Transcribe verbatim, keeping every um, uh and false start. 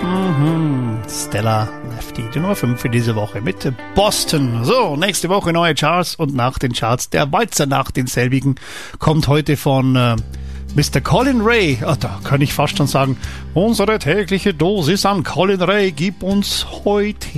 Mhm. Stella Lefty, die Nummer fünf für diese Woche mit Boston. So, nächste Woche neue Charts und nach den Charts der Walzer nach denselbigen kommt heute von äh, Mister Colin Ray. Ah, da kann ich fast schon sagen, unsere tägliche Dosis an Colin Ray, gib uns heute